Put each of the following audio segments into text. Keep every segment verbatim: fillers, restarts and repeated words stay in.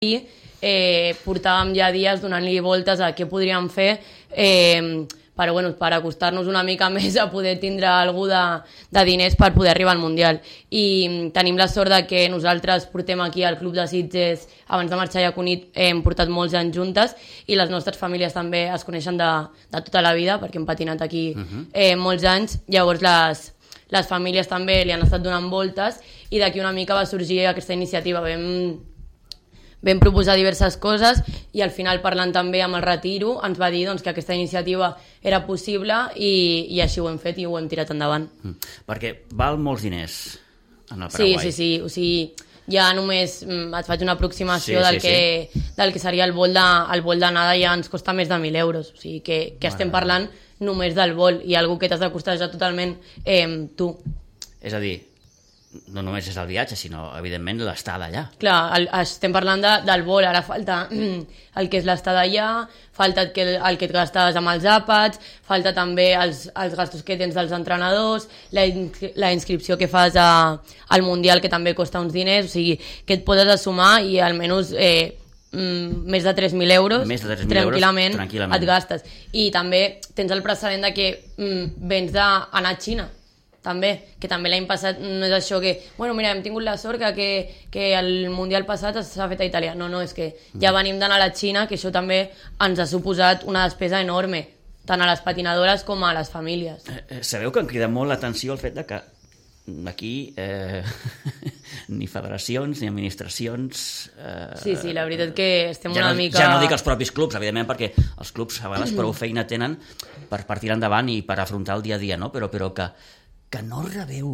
i eh, portàvem ja dies donant-li voltes a què podríem fer eh, per, bueno, per acostar-nos una mica més a poder tindre algú de, de diners per poder arribar al Mundial. I tenim la sort de que nosaltres portem aquí al Club de Sitges, abans de marxar a Cunit, hem portat molts anys juntes i les nostres famílies també es coneixen de, de tota la vida perquè hem patinat aquí uh-huh. eh, molts anys. Llavors les, les famílies també li han estat donant voltes i d'aquí una mica va sorgir aquesta iniciativa. Vam Vam proposar diverses coses i al final, parlant també amb el Retiro, ens va dir doncs, que aquesta iniciativa era possible i, i així ho hem fet i ho hem tirat endavant. Mm. Perquè val molts diners en el Sí, Paraguai. sí, sí. O sigui, ja només mm, et faig una aproximació sí, del, sí, que, sí. del que seria el vol de, el vol d'anada, ja ens costa més de mil euros. O sigui, que, que estem parlant només del vol i algú que t'has de costar ja totalment eh, tu. És a dir, no només és el viatge, sinó, evidentment, l'estada allà. Clar, el, estem parlant de, del vol, ara falta el que és l'estada allà, falta el que, el que et gastes amb els àpats, falta també els, els gastos que tens dels entrenadors, la, la inscripció que fas a, al Mundial, que també costa uns diners, o sigui, que et poses a sumar i almenys eh, mm, més de tres mil euros, més de tres mil tranquil·lament, euros, tranquil·lament et gastes. I també tens el precedent de que mm, vens d'anar a Xina, també, que també l'any passat no és això que, bueno, mira, hem tingut la sort que, que, que el Mundial passat s'ha fet a Itàlia. No, no, és que ja venim d'anar a la Xina, que això també ens ha suposat una despesa enorme, tant a les patinadores com a les famílies. Eh, sabeu que em crida molt l'atenció el fet de que aquí eh, ni federacions ni administracions... Eh, sí, sí, la veritat que estem ja una no, mica... Ja no dic els propis clubs, evidentment, perquè els clubs a vegades prou feina tenen per, per tirar endavant i per afrontar el dia a dia, no? Però, però que que no rebeu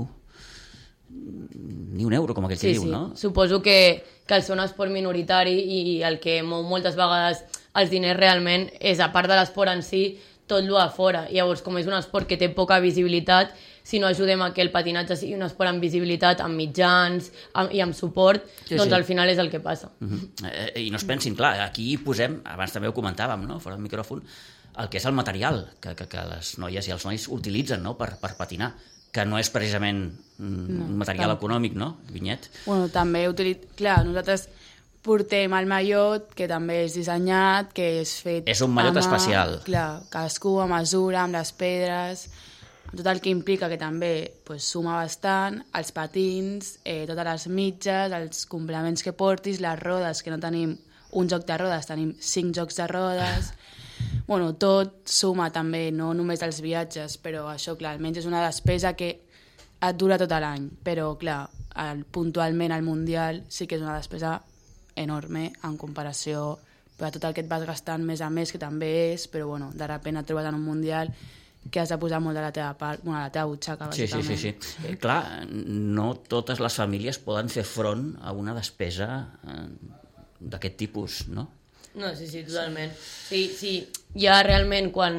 ni un euro, com aquell que sí, diu, sí. no? Suposo que, que el ser un esport minoritari i el que mou moltes vegades els diners realment és, a part de l'esport en si, tot lo de fora. Llavors, com és un esport que té poca visibilitat, si no ajudem a que el patinatge sigui un esport amb visibilitat, amb mitjans amb, i amb suport, sí, doncs sí. Al final és el que passa. Uh-huh. eh, I no es pensin, clar, aquí posem, abans també ho comentàvem, no?, fora del micròfon, el que és el material que, que, que les noies i els nois utilitzen, no?, per, per patinar, que no és precisament no, un material clar. Econòmic, no, Vinyet? Bueno, també utilitzem... Clar, nosaltres portem el mallot, que també és dissenyat, que és fet... És un mallot especial. Clar, cadascú a mesura, amb les pedres, tot el que implica que també pues, suma bastant, els patins, eh, totes les mitges, els complements que portis, les rodes, que no tenim un joc de rodes, tenim cinc jocs de rodes... Bueno, tot suma també, no només els viatges, però això, clar, almenys és una despesa que et dura tot l'any, però, clar, el, puntualment al Mundial sí que és una despesa enorme en comparació a tot el que et vas gastant més a més, que també és, però, bueno, de sobte et trobes en un Mundial que has de posar molt de la teva part, bueno, la teva butxaca, bàsicament. Sí, sí, sí, sí. Eh, clar, no totes les famílies poden fer front a una despesa eh, d'aquest tipus, no? No, sí, sí, totalment. Sí, sí, ja realment quan...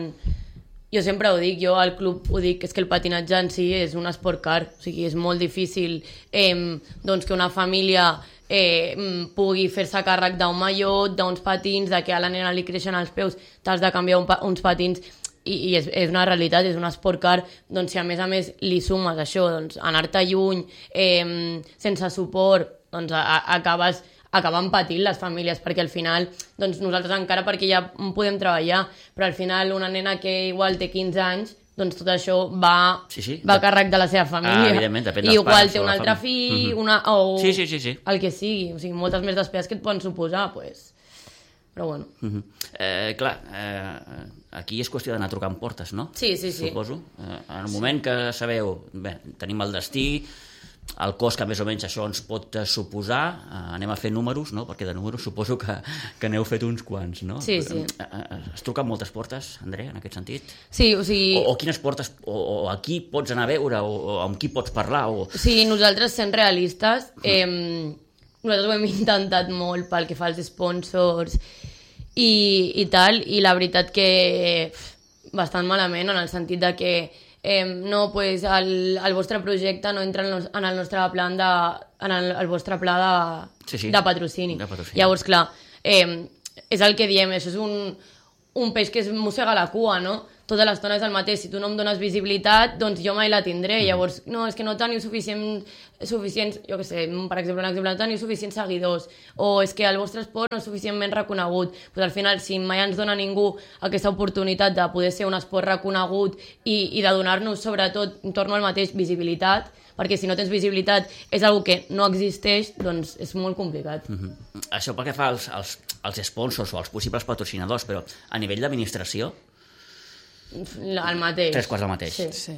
Jo sempre ho dic, jo al club ho dic, és que el patinatge en si és un esport car, o sigui, és molt difícil eh, doncs que una família eh, pugui fer-se càrrec d'un mallot, d'uns patins, de que a la nena li creixen els peus, t'has de canviar un pa uns patins, i, i és, és una realitat, és un esport car, doncs si a més a més li sumes això, doncs anar-te lluny, eh, sense suport, doncs a, a, acabes... acaben patint les famílies, perquè al final doncs nosaltres encara perquè ja podem treballar, però al final una nena que igual té quinze anys, doncs tot això va, sí, sí. va a càrrec de la seva família. Ah, evidentment, depèn dels I igual pares té un altre fill, uh-huh. una, o sí, sí, sí, sí. el que sigui, o sigui, moltes més despeses que et poden suposar, pues. Però bueno. Uh-huh. eh, clar, eh, aquí és qüestió d'anar trucant portes, no? Sí, sí, sí. Suposo. Eh, en el moment que sabeu, bé, tenim el destí, el cost que més o menys això ens pot suposar, eh, anem a fer números, no? Perquè de números suposo que, que n'heu fet uns quants, no? Sí, sí. Eh, eh, es truquen moltes portes, André, en aquest sentit? Sí, o sigui... O, o quines portes, o, o a qui pots anar a veure, o, o amb qui pots parlar, o... Sí, nosaltres, sent realistes, eh, nosaltres ho hem intentat molt pel que fa als sponsors i, i tal, i la veritat que pff, bastant malament, en el sentit de que Eh, no, pues el, el vostre projecte no entra en, los, en el nostre plan de, en el, el vostre pla de, sí, sí. de patrocini. De patrocini. Llavors, clar, eh, és el que diem, això és un, un peix que es mossega la cua, no? tota l'estona és el mateix. Si tu no em dones visibilitat, doncs jo mai la tindré. Llavors, no, és que no teniu suficient, suficients, jo què sé, per exemple, un exemple, no teniu suficients seguidors, o és que el vostre esport no és suficientment reconegut. Pues al final, si mai ens dona ningú aquesta oportunitat de poder ser un esport reconegut i, i de donar-nos, sobretot, en torno al mateix, visibilitat, perquè si no tens visibilitat és una que no existeix, doncs és molt complicat. Mm-hmm. Això pel que fa als, als, als sponsors o als possibles patrocinadors, però a nivell d'administració... El mateix. Tres quarts del mateix. Sí. Sí.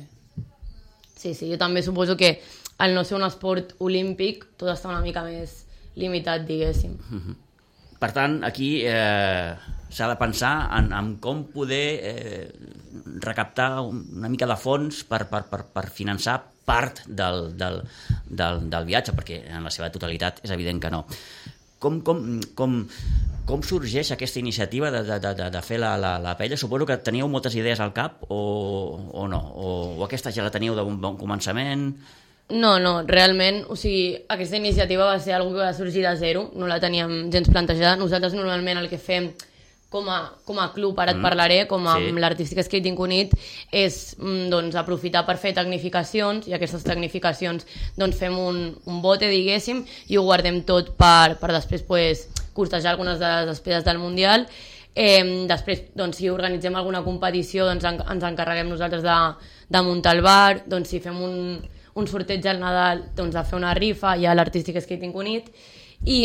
sí, sí, jo també suposo que al no ser un esport olímpic tot està una mica més limitat, diguéssim. Mm-hmm. Per tant, aquí eh, s'ha de pensar en, en com poder eh, recaptar una mica de fons per, per, per, per finançar part del, del, del, del viatge, perquè en la seva totalitat és evident que no. Com, com, com, com sorgeix aquesta iniciativa de, de, de, de fer la, la, la paella? Suposo que teníeu moltes idees al cap o, o no? O, o aquesta ja la teníeu d'un bon començament? No, no, realment, o sigui, aquesta iniciativa va ser una que va sorgir de zero, no la teníem gens plantejada. Nosaltres normalment el que fem com a, com a club, ara et parlaré, com a sí. l'Artístic Skating Unit, és doncs, aprofitar per fer tecnificacions, i aquestes tecnificacions doncs, fem un, un bote, diguéssim, i ho guardem tot per, per després pues, costejar algunes de les despeses del Mundial. Eh, després, doncs, si organitzem alguna competició, doncs, en, ens encarreguem nosaltres de, de muntar el bar, doncs, si fem un, un sorteig al Nadal, doncs, de fer una rifa, hi ha l'Artístic Skating Unit, i...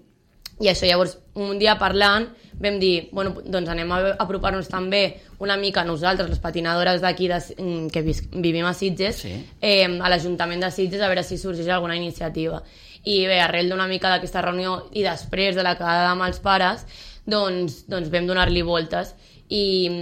I això, llavors, un dia parlant, vam dir, bueno, doncs anem a apropar-nos també una mica nosaltres, les patinadores d'aquí que vivim a Sitges, sí. eh, a l'Ajuntament de Sitges, a veure si sorgeix alguna iniciativa. I bé, arrel d'una mica d'aquesta reunió i després de la quedada amb els pares, doncs, doncs vam donar-li voltes i,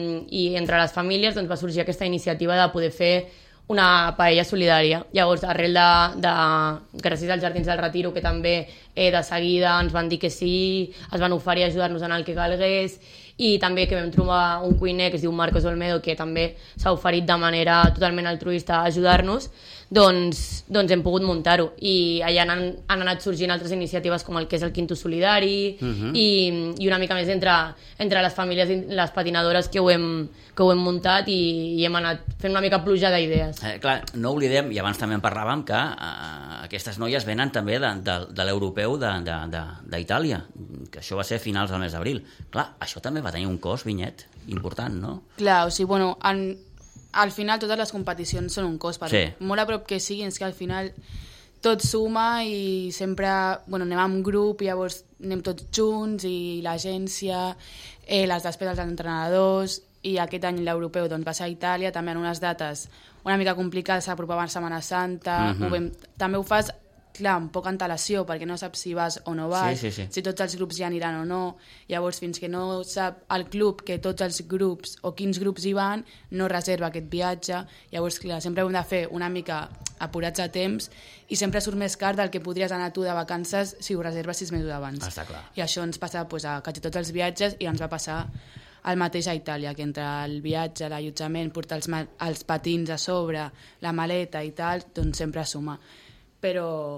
i entre les famílies doncs, va sorgir aquesta iniciativa de poder fer una paella solidària. Llavors, arrel de, de gràcies als Jardins del Retiro, que també eh, de seguida ens van dir que sí, es van oferir a ajudar-nos en el que calgués, i també que vam trobar un cuiner que es diu Marcos Olmedo, que també s'ha oferit de manera totalment altruista a ajudar-nos, doncs, doncs hem pogut muntar-ho. I allà han, han anat sorgint altres iniciatives com el que és el Quinto Solidari, uh-huh. i, i una mica més entre, entre les famílies i les patinadores que ho hem, que ho hem muntat, i, i hem anat fent una mica pluja d'idees. Eh, clar, no oblidem, i abans també en parlàvem, que eh, aquestes noies venen també de, de, de l'europeu d'Itàlia, que això va ser a finals del mes d'abril. Clar, això també va tenir un cost, Vinyet, important, no? Clar, o sigui, bueno, en, al final totes les competicions són un cost, per sí. molt a prop que siguin, és que al final tot suma i sempre, bueno, anem en grup i llavors anem tots junts i l'agència, eh, les despeses dels entrenadors, i aquest any l'europeu doncs, va ser a Itàlia, també en unes dates una mica complicades, s'apropava a Setmana Santa, uh-huh. ho vam, també ho fas, clar, amb poca antelació, perquè no saps si vas o no vas, sí, sí, sí. si tots els grups hi aniran o no, llavors fins que no sap el club que tots els grups o quins grups hi van, no reserva aquest viatge, llavors clar, sempre hem de fer una mica apurats a temps i sempre surt més car del que podries anar tu de vacances si ho reserves sis mesos abans. Està clar. I això ens passa pues, a quasi tots els viatges i ens va passar el mateix a Itàlia, que entre el viatge, l'allotjament, portar els, els patins a sobre, la maleta i tal, doncs sempre suma. Però...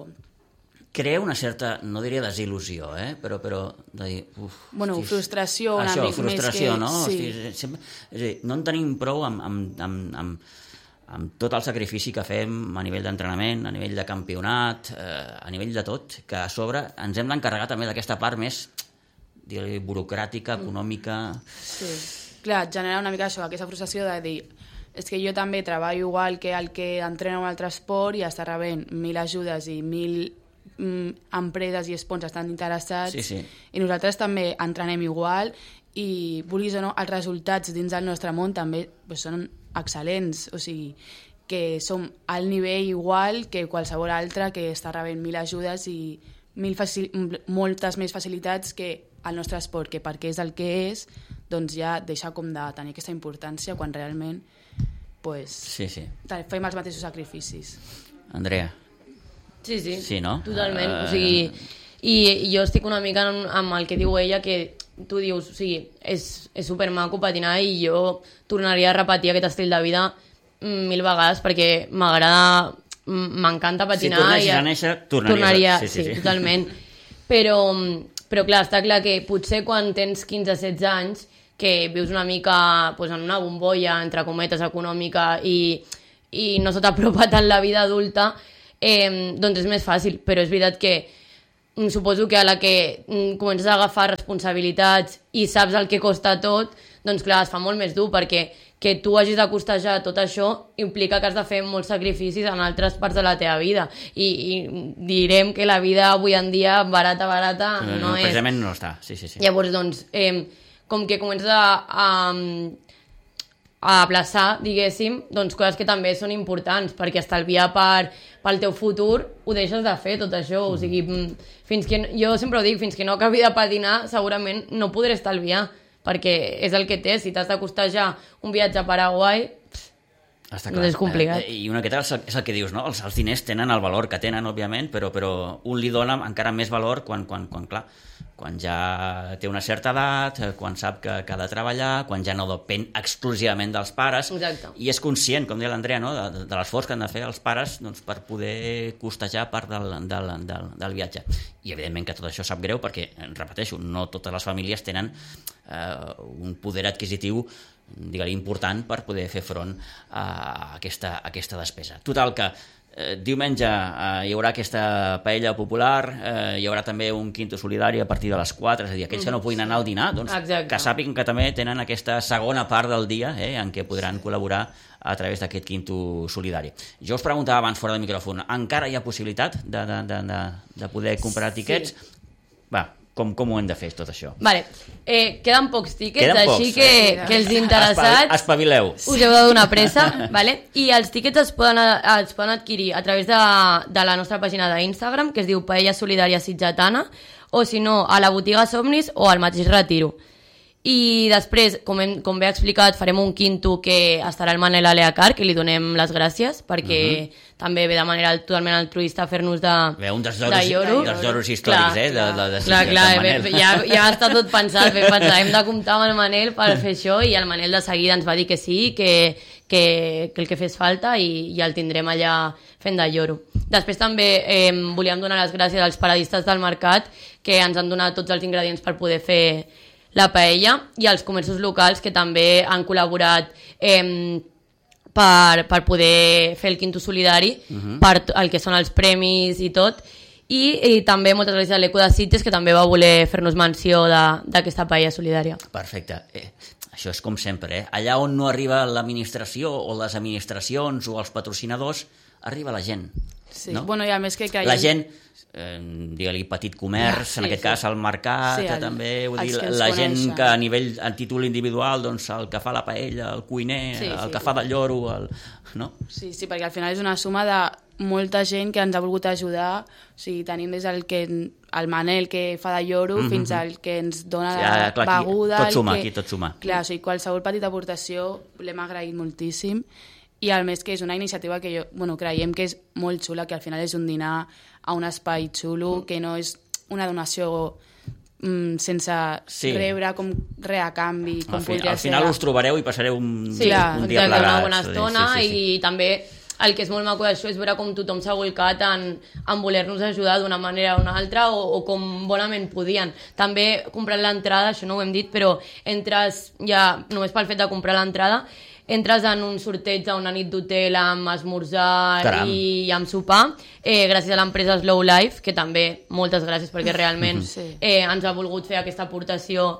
Crea una certa, no diria desil·lusió, eh? però, però de dir... Uf, bueno, hostis, frustració una això, mica frustració, més que... no? Sí. Hostis, sempre, és a dir, no en tenim prou amb, amb, amb, amb, amb tot el sacrifici que fem a nivell d'entrenament, a nivell de campionat, eh, a nivell de tot, que a sobre ens hem d'encarregar també d'aquesta part més dir-li burocràtica, econòmica... Sí, clar, genera una mica això, aquesta frustració de dir és que jo també treballo igual que el que entrena un altre esport i està rebent mil ajudes i mil mm, empreses i sponsors estan interessats, sí, sí. i nosaltres també entrenem igual i, vulguis o no, els resultats dins del nostre món també pues, són excel·lents, o sigui, que som al nivell igual que qualsevol altre que està rebent mil ajudes i mil facil... moltes més facilitats que el nostre esport, que perquè és el que és, doncs ja deixa com de tenir aquesta importància quan realment pues, sí, sí. fem els mateixos sacrificis. Andrea. Sí, sí, sí no? totalment. Uh... O sigui, i, i jo estic una mica amb, amb el que diu ella, que tu dius, o sigui, és, és supermaco patinar i jo tornaria a repetir aquest estil de vida mil vegades perquè m'agrada, m'encanta patinar. Si tornessis i, a néixer, tornaries. Tornaria, sí, sí, sí, sí. totalment. Però, però clar, està clar que potser quan tens quinze setze anys que vius una mica pues, en una bombolla, entre cometes, econòmica i, i no se t'apropa tant la vida adulta, eh, doncs és més fàcil, però és veritat que suposo que a la que comences a agafar responsabilitats i saps el que costa tot, doncs clar, es fa molt més dur, perquè que tu hagis de costejar tot això implica que has de fer molts sacrificis en altres parts de la teva vida. I, i direm que la vida avui en dia, barata, barata, no, no és. Precisament no està, sí, sí, sí. Llavors, doncs, eh, com que comences a, a, a aplaçar, diguéssim, doncs coses que també són importants, perquè estalviar per, pel teu futur ho deixes de fer, tot això. O sigui, fins que, jo sempre ho dic, fins que no acabi de patinar, segurament no podré estalviar, perquè és el que té. Si t'has de costejar un viatge a Paraguai, Està no clar. és complicat. Eh, I una miqueta és el, és el que dius, no? Els, els diners tenen el valor que tenen, òbviament, però, però un li dona encara més valor quan, quan, quan, clar, quan ja té una certa edat, quan sap que, que ha de treballar, quan ja no depèn exclusivament dels pares. Exacte. I és conscient, com deia l'Andrea, no? de, de l'esforç que han de fer els pares doncs, per poder costejar part del, del, del, del viatge. I evidentment que tot això sap greu perquè, repeteixo, no totes les famílies tenen eh, un poder adquisitiu digue-li important per poder fer front a aquesta, a aquesta despesa. Total que eh, diumenge eh, hi haurà aquesta paella popular, eh, hi haurà també un quinto solidari a partir de les quatre, és a dir, aquells que no puguin anar al dinar, doncs Exacte. que sàpiguen que també tenen aquesta segona part del dia eh, en què podran col·laborar a través d'aquest quinto solidari. Jo us preguntava abans fora del micròfon, encara hi ha possibilitat de, de, de, de, de poder comprar tiquets? Sí. Va, com, com ho hem de fer tot això? Vale. Eh, queden pocs tiquets, Queden així pocs, que, eh? que els interessats espavileu. us heu de donar pressa, vale? I els tiquets es poden, es poden adquirir a través de, de la nostra pàgina d'Instagram, que es diu Paella Solidària Sitgetana, o si no, a la botiga Somnis o al mateix Retiro. I després, com, hem, com bé explicat, farem un quinto que estarà el Manel Aleacar, que li donem les gràcies, perquè uh -huh. també ve de manera totalment altruista a fer-nos de, bé, un dels de lloros, lloro. dels lloros històrics, clar, eh? De, de, de, clar, de, clar, de bé, ja, ja està tot pensat, bé pensat. Hem de comptar amb el Manel per fer això, i el Manel de seguida ens va dir que sí, que, que, que el que fes falta, i, i el tindrem allà fent de lloro. Després també eh, volíem donar les gràcies als paradistes del mercat, que ens han donat tots els ingredients per poder fer la paella, i als comerços locals que també han col·laborat eh, per, per poder fer el quinto solidari, uh-huh. per el que són els premis i tot, i, i també moltes gràcies a l'Eco de Sitges, que també va voler fer-nos menció d'aquesta paella solidària. Perfecte. Eh, això és com sempre, eh? Allà on no arriba l'administració o les administracions o els patrocinadors, arriba la gent. Sí. No? Bueno, i a més que creiem... La gent, eh, digue-li petit comerç, sí, en aquest sí. cas el mercat, sí, el, també, vull dir, que la gent coneixen. que a nivell, a títol individual, doncs el que fa la paella, el cuiner, sí, el sí, que sí. fa del lloro, el, no? Sí, sí, perquè al final és una suma de molta gent que ens ha volgut ajudar, o sigui, tenim des del que el Manel que fa de lloro mm-hmm. fins al que ens dona sí, la clar, aquí, beguda. Tot suma, que, aquí tot suma. Clar, o sigui, qualsevol petita aportació l'hem agraït moltíssim, i al més que és una iniciativa que jo, bueno, creiem que és molt xula, que al final és un dinar a un espai xulo, que no és una donació mm, sense sí. rebre com res a canvi, com al, fi, podria al final ser. us trobareu i passareu un, Sí, un dia exacte, plegats. una bona estona, sí, sí, sí. i també el que és molt maco d'això és veure com tothom s'ha volcat en, en voler-nos ajudar d'una manera o una altra, o, o com bonament podien. També comprant l'entrada, això no ho hem dit, però entres ja, només pel fet de comprar l'entrada, entres en un sorteig a una nit d'hotel amb esmorzar Caram. i amb sopar, eh, gràcies a l'empresa Slow Life, que també moltes gràcies perquè realment Sí. eh, ens ha volgut fer aquesta aportació,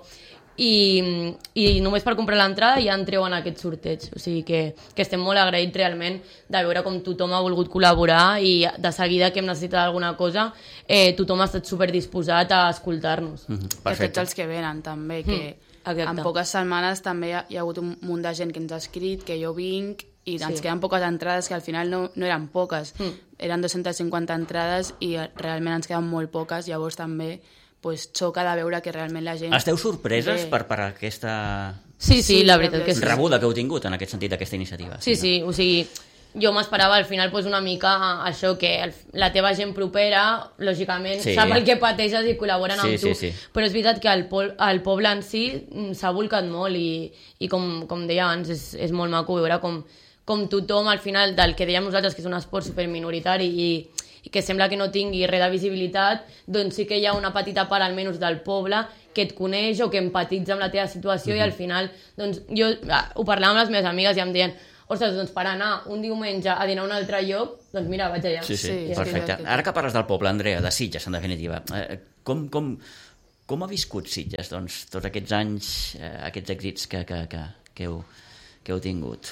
i, i només per comprar l'entrada ja entreu en aquest sorteig, o sigui que, que estem molt agraïts realment de veure com tothom ha volgut col·laborar, i de seguida que hem necessitat alguna cosa eh, tothom ha estat superdisposat a escoltar-nos. Mm-hmm. I a Perfecte. tots els que venen també, que Mm, en poques setmanes també hi ha, hi ha hagut un munt de gent que ens ha escrit, que jo vinc, i Sí. ens queden poques entrades, que al final no, no eren poques, Mm. eren dues-centes cinquanta entrades i realment ens queden molt poques, llavors també pues, xoca de veure que realment la gent... Esteu sorpreses ve. per, per aquesta Sí, sí, Sí, la veritat que sí. rebuda que heu tingut en aquest sentit, d'aquesta iniciativa? Sí, sí, o sigui, jo m'esperava al final pues, una mica això, que el, la teva gent propera, lògicament, Sí. sap el que pateixes i col·laboren Sí, amb tu. sí, sí. Però és veritat que el, pol, el poble en si mm, s'ha volcat molt, i, i com, com deia abans, és, és molt maco veure com, com tothom, al final, del que dèiem nosaltres, que és un esport superminoritari i, i que sembla que no tingui res de visibilitat, doncs sí que hi ha una petita part, almenys del poble, que et coneix o que empatitza amb la teva situació mm-hmm. i al final, doncs, jo ho parlava amb les meves amigues i em deien ostres, doncs per anar un diumenge a dinar a un altre lloc, doncs mira, vaig allà. Sí, sí, sí perfecte. Ara que parles del poble, Andrea, de Sitges, en definitiva, eh, com, com, com ha viscut Sitges, doncs, tots aquests anys, eh, aquests èxits que, que, que, que, heu, que heu tingut?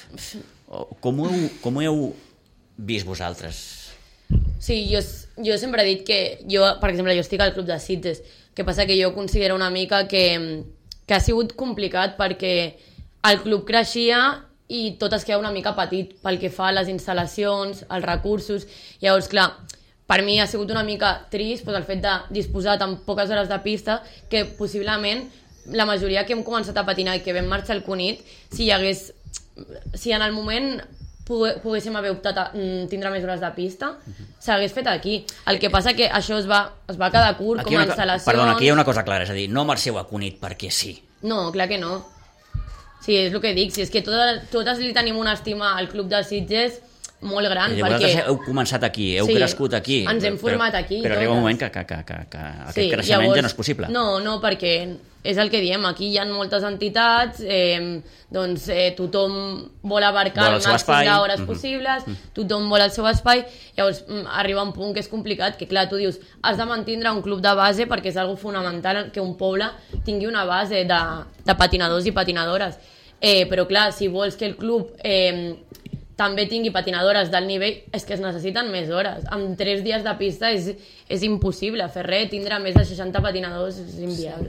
Com ho heu, com ho heu vist vosaltres? Sí, jo, jo sempre he dit que jo, per exemple, jo estic al Club de Sitges, que passa que jo considero una mica que, que ha sigut complicat perquè el club creixia i tot es queda una mica petit pel que fa a les instal·lacions, els recursos. Llavors, clar, per mi ha sigut una mica trist doncs, el fet de disposar tan poques hores de pista que possiblement la majoria que hem començat a patinar i que vam marxar al Cunit, si hi hagués, si en el moment poguéssim haver optat a tindre més hores de pista, s'hagués fet aquí. El que passa que això es va, es va quedar curt aquí com a instal·lacions. Perdona, aquí hi ha una cosa clara, és a dir, no marxeu a Cunit perquè sí. No, clar que no. Sí, és el que dic, si és que totes, totes li tenim una estima al Club de Sitges molt gran, I perquè... Vosaltres heu començat aquí, heu sí, crescut aquí. Ens hem format però, aquí. Però totes. arriba un moment que, que, que, que, que aquest sí, creixement llavors, ja no és possible. No, no, perquè és el que diem, aquí hi ha moltes entitats, eh, doncs eh, tothom vol abarcar el màxim d'hores mm-hmm. possibles, mm-hmm. tothom vol el seu espai, llavors arriba un punt que és complicat, que clar, tu dius, has de mantindre un club de base perquè és algo fonamental que un poble tingui una base de, de patinadors i patinadores. Eh, però clar, si vols que el club eh, també tingui patinadores d'alt nivell, és que es necessiten més hores. Amb tres dies de pista és, és impossible fer res, tindre més de seixanta patinadors és inviable.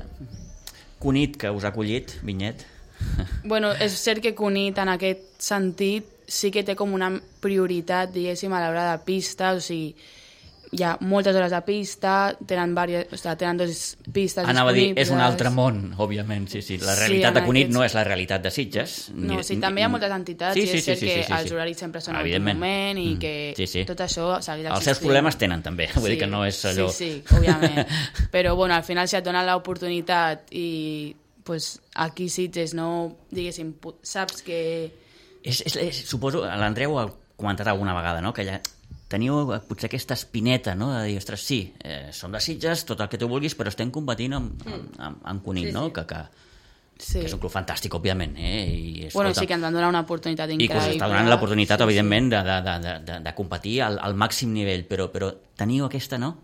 Cunit, que us ha acollit, Vinyet? Bueno, és cert que Cunit en aquest sentit sí que té com una prioritat, diguéssim, a l'hora de pista, o sigui, hi ha moltes hores de pista, tenen, diverses, o sigui, tenen dues pistes Anava disponibles. A dir, és un altre món, òbviament, sí, sí. La realitat sí, de Cunit aquests... no és la realitat de Sitges. No, sí, també hi ha moltes entitats, sí, i és sí, cert sí, sí, que sí, sí, els horaris sempre són al moment i que sí, sí. tot això segueix existint. Els seus problemes tenen, també, vull sí, dir que no és allò... Sí, sí, òbviament. Però, bueno, al final, si et donen l'oportunitat i pues, aquí Sitges no, diguéssim, saps que... És, és, és, suposo, l'Andreu ha comentat alguna vegada, no?, que ja teniu potser aquesta espineta, no?, de dir, ostres, sí, eh, som de Sitges, tot el que tu vulguis, però estem competint amb, amb, amb, amb Cunit, sí, no?, sí. que, que, sí. que és un club fantàstic, òbviament. Eh? I, escolta, bueno, sí que ens van donar una oportunitat increïble. I que us està donant l'oportunitat, sí, evidentment, sí. de, de, de, de, de competir al, al màxim nivell, però, però teniu aquesta, no?,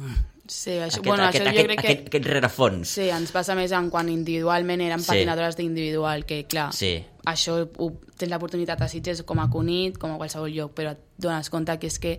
sí, això, aquest, bueno, aquest, això aquest, jo crec que... Aquest, aquest rerefons. Sí, ens passa més en quan individualment érem sí. patinadores d'individual, que clar, sí. això ho, tens l'oportunitat a Sitges com a Cunit, com a qualsevol lloc, però et dones compte que és que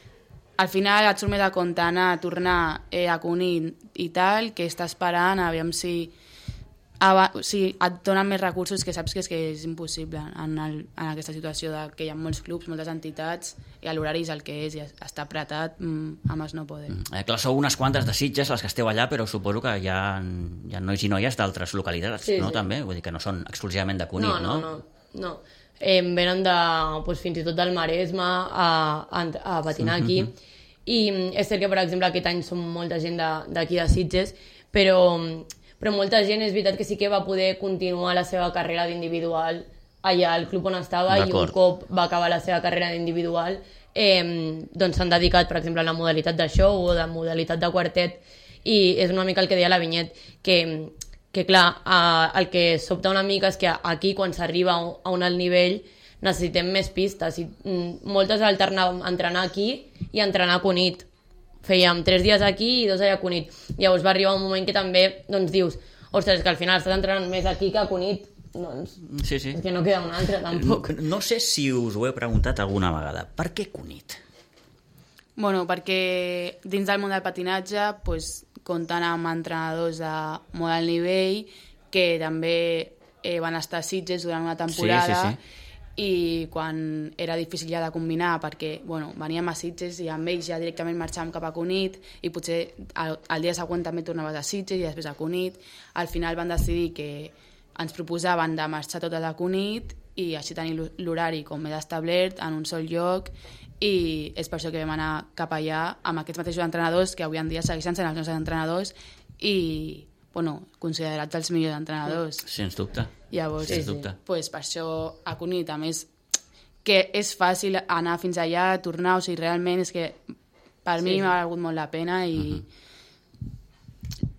al final et surt més a compte anar a tornar eh, a Cunit i tal, que estàs esperant, aviam si... Aba, o sigui, et donen més recursos que saps que és, que és impossible en, el, en aquesta situació de que hi ha molts clubs, moltes entitats i l'horari és el que és i està apretat mm, a més no poder. Mm. Eh, clar, sou unes quantes de Sitges les que esteu allà, però suposo que hi ha, hi ha nois i noies d'altres localitats, sí, no? Sí. També, vull dir que no són exclusivament de Cunit, no? No, no, no. no. Eh, venen de, pues, fins i tot del Maresme a, a, a patinar aquí mm-hmm. i és cert que per exemple aquest any som molta gent d'aquí de, de Sitges, però però molta gent és veritat que sí que va poder continuar la seva carrera d'individual allà al club on estava i un cop va acabar la seva carrera d'individual eh, doncs s'han dedicat per exemple a la modalitat de show o de modalitat de quartet i és una mica el que deia la Vinyet que, que clar, eh, el que sobta una mica és que aquí quan s'arriba a un alt nivell necessitem més pistes i moltes alternàvem entrenar aquí i entrenar a Cunit. Fèiem tres dies aquí i dos allà a Cunit. Llavors va arribar un moment que també doncs, dius, ostres, que al final estàs entrenant més aquí que a Cunit. Doncs sí, sí. És que no queda un altre, tampoc. No, no sé si us ho he preguntat alguna vegada. Per què Cunit? Bueno, perquè dins del món del patinatge pues, compten amb entrenadors de molt alt nivell que també eh, van estar a Sitges durant una temporada. Sí, sí, sí. I quan era difícil ja de combinar perquè bueno, veníem a Sitges i amb ells ja directament marxàvem cap a Cunit i potser el, el dia següent també tornaves a Sitges i després a Cunit. Al final van decidir que ens proposaven de marxar totes a Cunit i així tenir l'horari com he establert en un sol lloc i és per això que vam anar cap allà amb aquests mateixos entrenadors que avui en dia segueixen sent els nostres entrenadors i bueno, considerats els millors entrenadors. Sens dubte. Llavors, Sens dubte. Pues, per això a Cunit, a més, que és fàcil anar fins allà, tornar, o sigui, realment és que per sí. mi m'ha valgut molt la pena i... Uh-huh.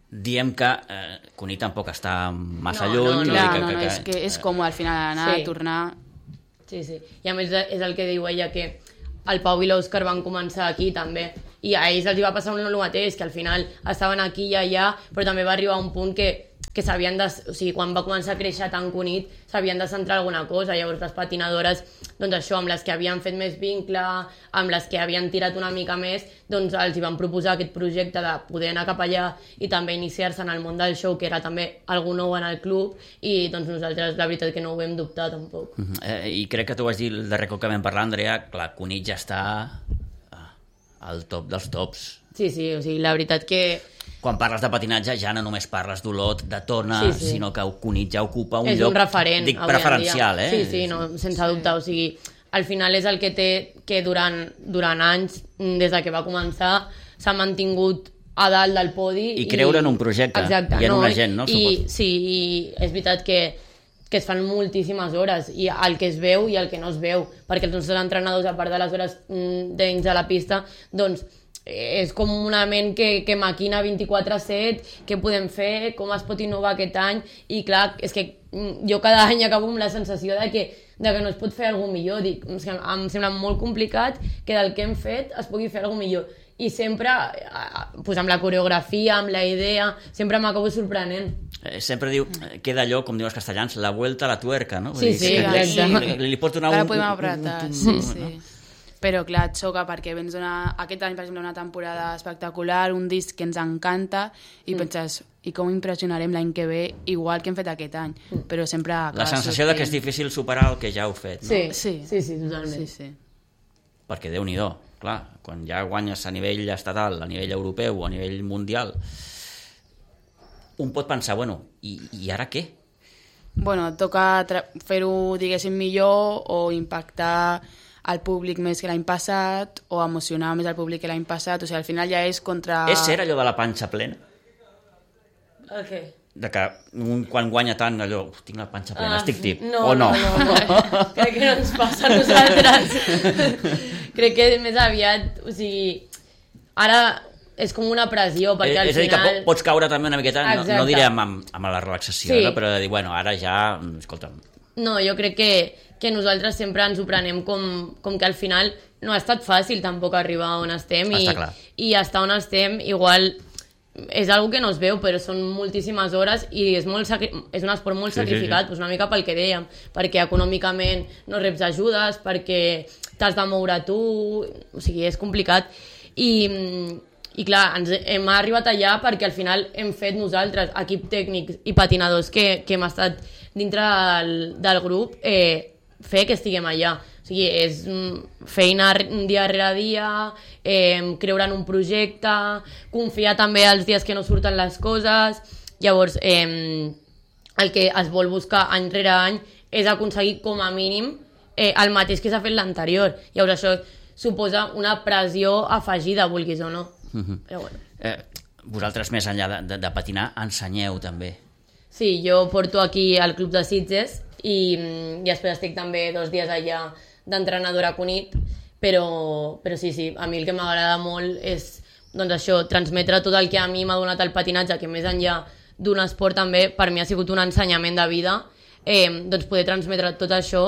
diem que eh, Cunit tampoc està massa No, lluny. no, no. vull dir Clar, que, no, que, no, que, és que és com al final anar, Sí. tornar... Sí, sí. I a més és el que diu ella, que el Pau i l'Òscar van començar aquí també, i a ells els hi va passar el mateix, que al final estaven aquí i allà, però també va arribar un punt que que s'havien de... O sigui, quan va començar a créixer tan Cunit, s'havien de centrar en alguna cosa. Llavors, les patinadores, doncs això, amb les que havien fet més vincle, amb les que havien tirat una mica més, doncs els hi van proposar aquest projecte de poder anar cap allà i també iniciar-se en el món del show, que era també algú nou en el club, i doncs nosaltres, la veritat, que no ho vam dubtar, tampoc. Uh -huh. eh, I crec que tu vas dir el darrer cop que vam parlar, Andrea, clar, Cunit ja està al top dels tops. Sí, sí, o sigui, la veritat que... Quan parles de patinatge ja no només parles d'Olot, de Tona, Sí, sí. sinó que Cunit ja ocupa un és lloc, un referent, dic, avui en preferencial, dia. eh? Sí, sí, no, sense dubte, o sigui, al final és el que té que durant, durant anys, des de que va començar, s'ha mantingut a dalt del podi. I creure en un projecte, Exacte, i en no, una gent, no? I, Suposo. sí, i és veritat que, que es fan moltíssimes hores, i el que es veu i el que no es veu, perquè els nostres entrenadors, a part de les hores mm, dins de la pista, doncs és com una ment que, que maquina vint-i-quatre set, què podem fer, com es pot innovar aquest any, i clar, és que jo cada any acabo amb la sensació de que, de que no es pot fer alguna millor. Dic, és que em sembla molt complicat que del que hem fet es pugui fer alguna millor. I sempre, pues amb la coreografia, amb la idea, sempre m'acabo sorprenent. Eh, sempre diu, eh, queda allò, com diuen els castellans, la vuelta a la tuerca, no? Vull Sí, dir, sí, que exacte. Li, li pots donar Ara un... podem un- apretar, un- sí, un- sí. no? Però clar, et xoca perquè vens una... Aquest any, per exemple, una temporada espectacular, un disc que ens encanta, i mm. penses, i com impressionarem l'any que ve, igual que hem fet aquest any, mm. però sempre... La sensació de que és difícil superar el que ja heu fet, no? Sí, Sí. sí, sí, totalment. Sí, sí. Perquè Déu-n'hi-do, clar, quan ja guanyes a nivell estatal, a nivell europeu, a nivell mundial, un pot pensar, bueno, i, i ara què? Bueno, toca tra- fer-ho, diguéssim, millor o impactar al públic més que l'any passat o emocionar més al públic que l'any passat. O sigui, al final ja és contra... És cert allò de la panxa plena? El què? De que un, quan guanya tant allò, uf, tinc la panxa plena, Ah, estic tip, no, o no? No, no, no. Crec que no ens passa a nosaltres. Crec que més aviat, o sigui, ara és com una pressió, perquè Eh, al és a dir, final... que po- pots caure també una miqueta, no, Exacte. no diré amb, amb, amb la relaxació, Sí. no? Però de dir, bueno, ara ja, escolta'm, No, jo crec que, que nosaltres sempre ens ho prenem com, com que al final no ha estat fàcil tampoc arribar on estem, i, Està clar. i estar on estem igual és algo que no es veu, però són moltíssimes hores i és, molt sacri... és un esport molt Sí, sí, sacrificat, sí. Doncs una mica pel que dèiem, perquè econòmicament no reps ajudes, perquè t'has de moure tu, o sigui, és complicat. I, i clar, ens hem arribat allà perquè al final hem fet nosaltres, equip tècnic i patinadors que, que hem estat dintre del, del grup, eh, fer que estiguem allà. O sigui, és mm, feina dia rere dia, eh, creure en un projecte, confiar també els dies que no surten les coses. Llavors, eh, el que es vol buscar any rere any és aconseguir com a mínim eh, el mateix que s'ha fet l'anterior. Llavors això suposa una pressió afegida, vulguis o no. Mhm. Però bueno. eh, vosaltres més enllà de, de, de patinar ensenyeu també. Sí, jo porto aquí al Club de Sitges i, mm, i després estic també dos dies allà d'entrenadora a Cunit, però, però sí, sí, a mi el que m'agrada molt és doncs això, transmetre tot el que a mi m'ha donat el patinatge, que més enllà d'un esport també, per mi ha sigut un ensenyament de vida, eh, doncs poder transmetre tot això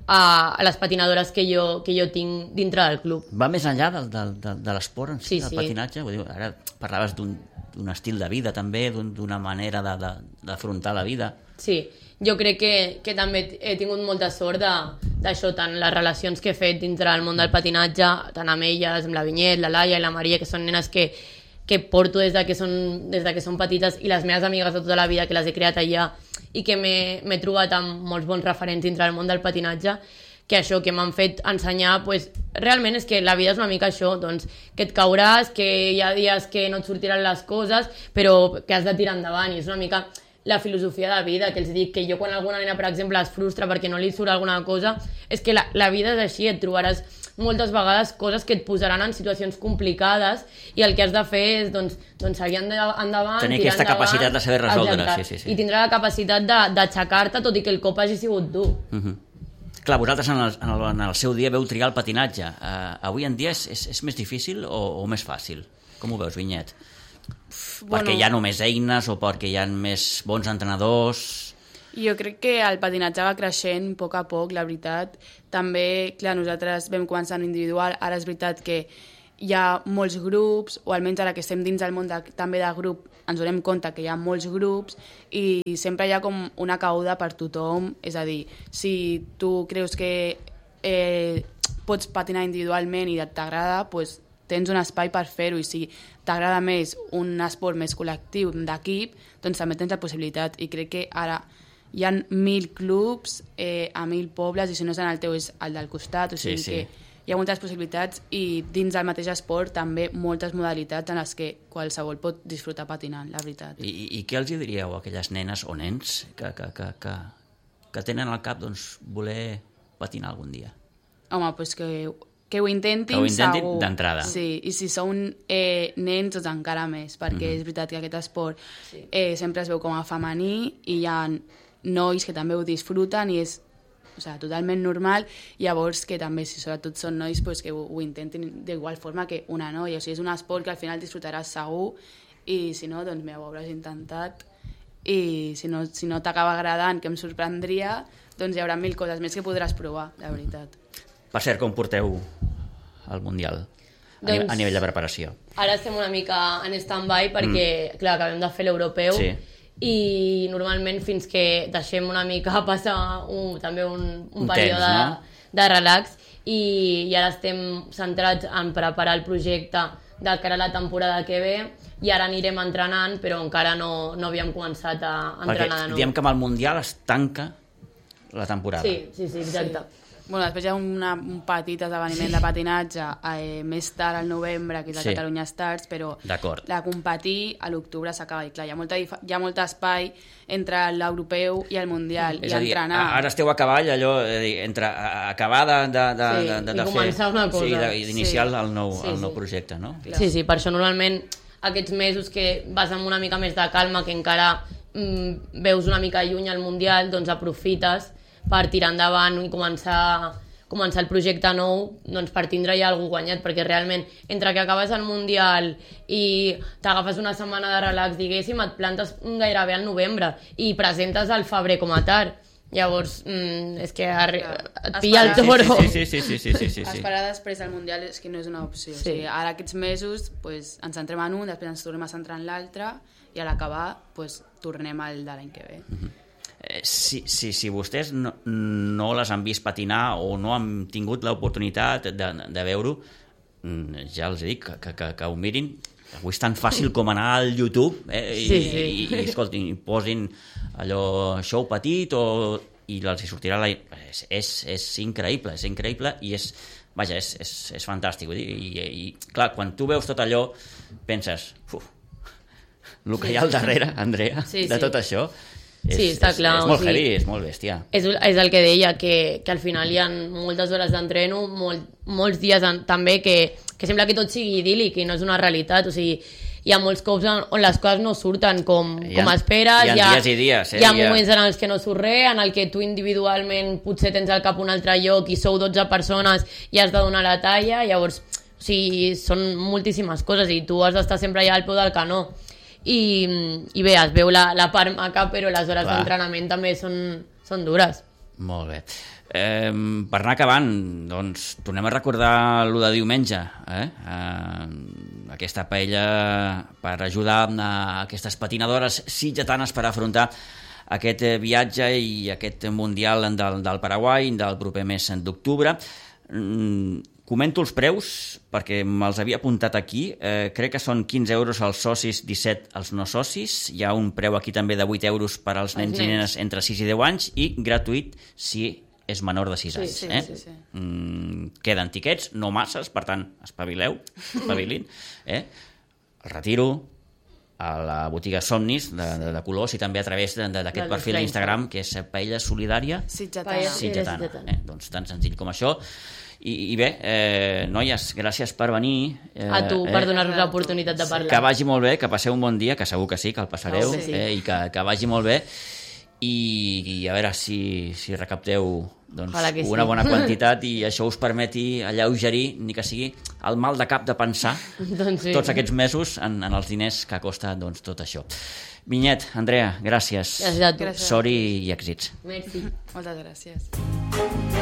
a, a les patinadores que jo, que jo tinc dintre del club. Va més enllà del, del, del, de l'esport en si, Sí, del sí. patinatge? Vull dir, ara parlaves d'un d'un estil de vida també, d'un- d'una manera de- de- d'afrontar la vida. Sí, jo crec que, que també he tingut molta sort de- d'això, tant les relacions que he fet dintre del món del patinatge, tant amb elles, amb la Vinyet, la Laia i la Maria, que són nenes que, que porto des de que, són, des de que són petites, i les meves amigues de tota la vida que les he creat allà i que m'he m'he trobat amb molts bons referents dintre del món del patinatge, que això, que m'han fet ensenyar, pues, realment és que la vida és una mica això, doncs, que et cauràs, que hi ha dies que no et sortiran les coses, però que has de tirar endavant, i és una mica la filosofia de vida, que els dic que jo quan alguna nena, per exemple, es frustra perquè no li surt alguna cosa, és que la, la vida és així, et trobaràs moltes vegades coses que et posaran en situacions complicades i el que has de fer és doncs, doncs seguir endavant, Tenir tirar aquesta endavant, capacitat de saber resoldre, exacte, sí, sí, sí. i tindrà la capacitat de- d'aixecar-te tot i que el cop hagi sigut dur. Uh -huh. Clar, vosaltres en el, en, el, en el seu dia veu triar el patinatge. Uh, avui en dia és, és, és més difícil o, o més fàcil? Com ho veus, Vinyet? Perquè Bueno. hi ha només eines o perquè hi ha més bons entrenadors? Jo crec que el patinatge va creixent a poc a poc, la veritat. També, clar, nosaltres vam començar en individual, ara és veritat que hi ha molts grups, o almenys ara que estem dins del món de, també de grup, ens donem compte que hi ha molts grups i sempre hi ha com una cabuda per tothom, és a dir, si tu creus que eh, pots patinar individualment i t'agrada, pues, tens un espai per fer-ho, i si t'agrada més un esport més col·lectiu d'equip, doncs també tens la possibilitat, i crec que ara hi ha mil clubs eh, a mil pobles, i si no és en el teu és el del costat, o sigui Sí, sí. que hi ha moltes possibilitats, i dins del mateix esport també moltes modalitats en les que qualsevol pot disfrutar patinant, la veritat. I, i què els hi diríeu a aquelles nenes o nens que, que, que, que, que tenen al cap doncs, voler patinar algun dia? Home, doncs que, que ho intentin, Que ho intentin segur. d'entrada. Sí, i si són eh, nens, doncs encara més, perquè Mhm. és veritat que aquest esport eh, sempre es veu com a femení, i hi ha nois que també ho disfruten, i és o sigui, totalment normal, llavors que també, si sobretot són nois, pues, que ho, ho intentin d'igual forma que una noia, o sigui, és un esport que al final disfrutaràs segur, i si no, doncs mira, ho hauràs intentat, i si no, si no t'acaba agradant, que em sorprendria, doncs hi haurà mil coses més que podràs provar, la veritat. Per cert, com porteu el Mundial? A, Doncs- ni- a nivell de preparació. Ara estem una mica en stand-by perquè, mm. clar, acabem de fer l'europeu Sí. i normalment fins que deixem una mica passar un, també un, un, Un període temps, no? de, de relax i, i ara estem centrats en preparar el projecte de cara a la temporada que ve i ara anirem entrenant, però encara no, no havíem començat a entrenar de Perquè nou. diem que amb el Mundial es tanca la temporada. Sí, sí, sí, exacte. Sí. Bueno, després hi ha una, un petit esdeveniment de patinatge eh, més tard al novembre, que és el Sí. Catalunya Stars, però D'acord. la competir a l'octubre s'acaba. I clar, hi ha, molta, dif- hi ha molt espai entre l'europeu i el mundial, És i a dir, entrenar. a- ara esteu a cavall, allò, és a dir, entre a- acabar de, de, de, Sí, de, de, i de començar una cosa. Sí, de- i d'iniciar Sí. el, nou, Sí, el nou sí. projecte, no? Clar. Sí, sí, per això normalment aquests mesos que vas amb una mica més de calma, que encara mm, veus una mica lluny al Mundial, doncs aprofites per tirar endavant i començar, començar el projecte nou doncs per tindre ja algú guanyat, perquè realment entre que acabes el Mundial i t'agafes una setmana de relax, diguéssim, et plantes gairebé al novembre i presentes al febrer com a tard. Llavors, mm, és que arri... et pilla el Esperar. toro. Sí, sí, sí, sí, sí, sí, sí, sí. Esperar després del Mundial és que no és una opció. Sí. O sigui, ara aquests mesos pues, ens centrem en un, després ens tornem a centrar en l'altre, i a l'acabar pues, tornem al de l'any que ve. Eh, si, si, si vostès no, no les han vist patinar o no han tingut l'oportunitat de, de veure-ho, mm, ja els dic que, que, que, que ho mirin. Avui és tan fàcil com anar al YouTube eh, i, Sí, sí. i, i, escoltin, i posin allò show petit o, i els hi sortirà la... És, és, és increïble, és increïble i és, vaja, és, és, és fantàstic. Vull dir, i, i, clar, quan tu veus tot allò, penses, uf, el que hi ha al darrere, Andrea, Sí, de sí. tot això, és, Sí, està és, clar, és o molt sigui- heavy, és molt bèstia. És, és el que deia, que, que al final hi ha moltes hores d'entreno, molt, molts dies en, també que, que sembla que tot sigui idíl·lic i no és una realitat, o sigui, hi ha molts cops on, on les coses no surten com, Hi ha- com esperes, hi ha dies i dies, eh? hi ha Hi ha- moments en els que no surt res, en el que tu individualment potser tens al cap un altre lloc i sou dotze persones i has de donar la talla, llavors, o sigui, són moltíssimes coses i tu has d'estar sempre allà al peu del canó. I, i bé, es veu la, la part maca, però les hores Clar. d'entrenament també són, són dures. Molt bé. Eh, per anar acabant, doncs, tornem a recordar el de diumenge, eh? Eh, aquesta paella per ajudar a aquestes patinadores sitgetanes per afrontar aquest eh, viatge i aquest Mundial del, del Paraguai del proper mes d'octubre. Mm, comento els preus perquè me'ls havia apuntat aquí. Eh, crec que són quinze euros als socis, disset als no socis. Hi ha un preu aquí també de vuit euros per als nens i nens. nenes entre sis i deu anys i gratuït si és menor de sis Sí, anys. sí, eh? sí, sí. Mm, queden tiquets, no masses, per tant, espavileu, espavilin. Eh? El retiro a la botiga Somnis de, de, de colors i també a través de- de- d'aquest Del perfil nostre d'Instagram que és Paella Solidària Sitgetana. Paella Sitgetana. Sitgetana. Eh? Doncs tan senzill com això. I, i bé, eh, noies, gràcies per venir. Eh, A tu, per eh, donar-nos l'oportunitat de parlar. que vagi molt bé, que passeu un bon dia, que segur que sí, que el passareu, Segur que sí. eh, i que, que vagi molt bé. i, i a veure si, si recapteu doncs, sí. una bona quantitat i això us permeti alleugerir, ni que sigui el mal de cap de pensar doncs sí. tots aquests mesos en, en els diners que costa doncs, tot això. Vinyet, Andrea, gràcies. Gràcies a tu. Sort i, i èxits. Merci. Moltes gràcies.